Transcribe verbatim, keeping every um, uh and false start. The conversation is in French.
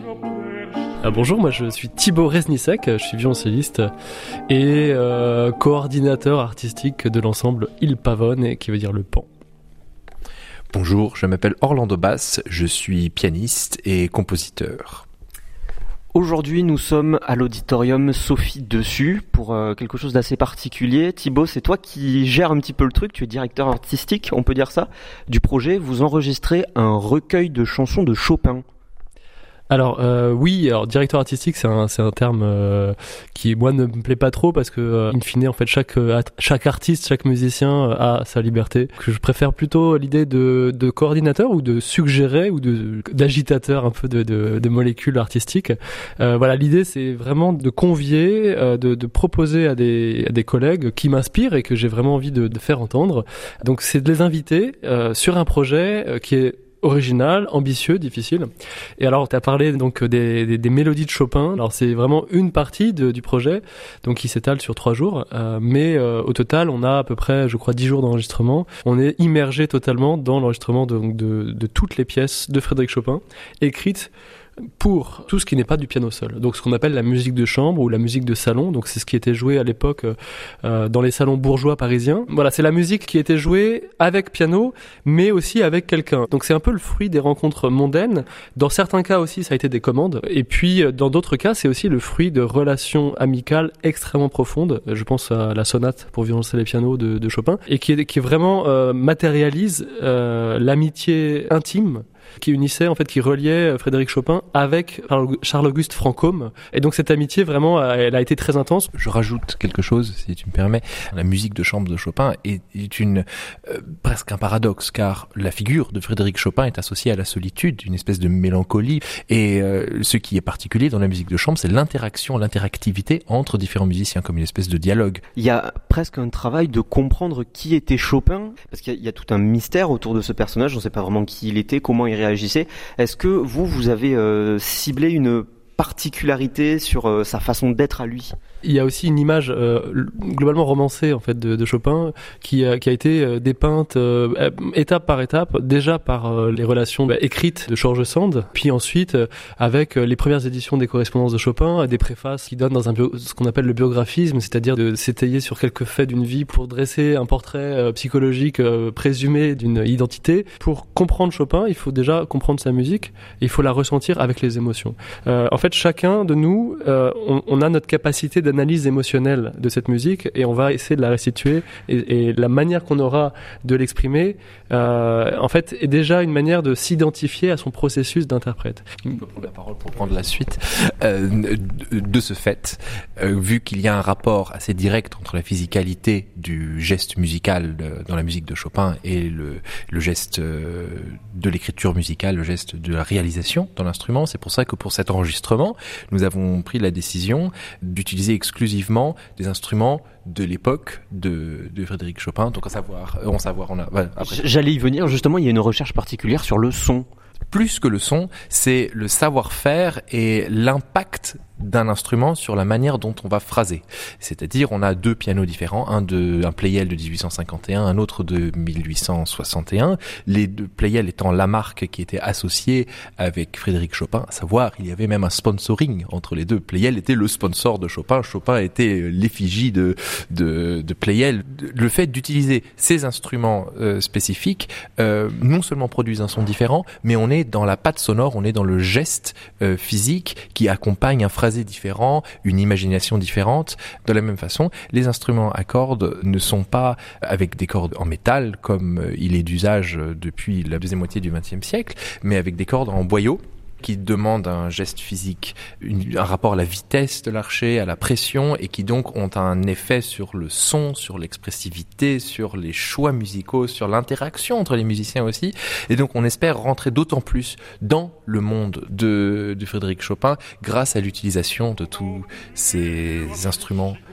Ah, bonjour, moi je suis Thibaut Reznicek, je suis violoncelliste et euh, coordinateur artistique de l'ensemble Il Pavone, qui veut dire le pan. Bonjour, je m'appelle Orlando Bass, je suis pianiste et compositeur. Aujourd'hui, nous sommes à l'auditorium Sophie Dessus pour euh, quelque chose d'assez particulier. Thibaut, c'est toi qui gères un petit peu le truc, tu es directeur artistique, on peut dire ça, du projet. Vous enregistrez un recueil de chansons de Chopin. Alors euh, oui, alors directeur artistique, c'est un c'est un terme euh, qui moi ne me plaît pas trop parce que euh, in fine en fait chaque euh, chaque artiste, chaque musicien euh, a sa liberté. Que je préfère plutôt l'idée de de coordinateur ou de suggérer ou de d'agitateur un peu de de, de molécules artistiques. Euh, voilà, l'idée c'est vraiment de convier, euh, de de proposer à des à des collègues qui m'inspirent et que j'ai vraiment envie de de faire entendre. Donc c'est de les inviter euh, sur un projet euh, qui est original, ambitieux, difficile. Et alors, tu as parlé donc des, des, des mélodies de Chopin. Alors, c'est vraiment une partie de, du projet, donc qui s'étale sur trois jours. Euh, mais euh, au total, on a à peu près, je crois, dix jours d'enregistrement. On est immergé totalement dans l'enregistrement de, de, de toutes les pièces de Frédéric Chopin, écrites pour tout ce qui n'est pas du piano seul. Donc ce qu'on appelle la musique de chambre ou la musique de salon. Donc c'est ce qui était joué à l'époque euh, dans les salons bourgeois parisiens. Voilà, c'est la musique qui était jouée avec piano, mais aussi avec quelqu'un. Donc c'est un peu le fruit des rencontres mondaines. Dans certains cas aussi, ça a été des commandes. Et puis dans d'autres cas, c'est aussi le fruit de relations amicales extrêmement profondes. Je pense à la sonate pour violoncelle et piano de, de Chopin, et qui, est, qui vraiment euh, matérialise euh, l'amitié intime qui unissait, en fait, qui reliait Frédéric Chopin avec Charles-Auguste Franchomme. Et donc cette amitié, vraiment, elle a été très intense. Je rajoute quelque chose, si tu me permets. La musique de chambre de Chopin est, est une euh, presque un paradoxe, car la figure de Frédéric Chopin est associée à la solitude, une espèce de mélancolie. Et euh, ce qui est particulier dans la musique de chambre, c'est l'interaction, l'interactivité entre différents musiciens, comme une espèce de dialogue. Il y a presque un travail de comprendre qui était Chopin, parce qu'il y a, il y a tout un mystère autour de ce personnage. On ne sait pas vraiment qui il était, comment il réagissait. Est-ce que vous, vous avez euh, ciblé une particularité sur euh, sa façon d'être à lui ? Il y a aussi une image euh, globalement romancée en fait de, de Chopin qui a, qui a été euh, dépeinte euh, étape par étape, déjà par euh, les relations bah, écrites de George Sand, puis ensuite euh, avec euh, les premières éditions des correspondances de Chopin, des préfaces qui donnent dans un bio, ce qu'on appelle le biographisme, c'est-à-dire de s'étayer sur quelques faits d'une vie pour dresser un portrait euh, psychologique euh, présumé d'une identité. Pour comprendre Chopin, il faut déjà comprendre sa musique, et il faut la ressentir avec les émotions. Euh, en fait, chacun de nous, euh, on, on a notre capacité d'analyse émotionnelle de cette musique et on va essayer de la restituer et, et la manière qu'on aura de l'exprimer euh, en fait est déjà une manière de s'identifier à son processus d'interprète. Je peux prendre la parole pour prendre la suite euh, de, de ce fait, euh, vu qu'il y a un rapport assez direct entre la physicalité du geste musical de, dans la musique de Chopin et le, le geste euh, de l'écriture musicale, le geste de la réalisation dans l'instrument. C'est pour ça que pour cet enregistrement, nous avons pris la décision d'utiliser exclusivement des instruments de l'époque de, de Frédéric Chopin. Donc, à savoir, on savoir, on a. Voilà, après. J'allais y venir. Justement, il y a une recherche particulière sur le son. Plus que le son, c'est le savoir-faire et l'impact d'un instrument sur la manière dont on va phraser. C'est-à-dire, on a deux pianos différents, un de un Pleyel de dix-huit cent cinquante et un, un autre de mille huit cent soixante et un. Les deux Pleyel étant la marque qui était associée avec Frédéric Chopin, à savoir, il y avait même un sponsoring entre les deux. Pleyel était le sponsor de Chopin, Chopin était l'effigie de de, de Pleyel. Le fait d'utiliser ces instruments euh, spécifiques, euh, non seulement produisent un son différent, mais on est dans la patte sonore, on est dans le geste euh, physique qui accompagne un phrasé différent, une imagination différente. De la même façon, les instruments à cordes ne sont pas avec des cordes en métal comme il est d'usage depuis la deuxième moitié du vingtième siècle, mais avec des cordes en boyau qui demandent un geste physique, une, un rapport à la vitesse de l'archet, à la pression, et qui donc ont un effet sur le son, sur l'expressivité, sur les choix musicaux, sur l'interaction entre les musiciens aussi. Et donc on espère rentrer d'autant plus dans le monde de, de Frédéric Chopin grâce à l'utilisation de tous ces instruments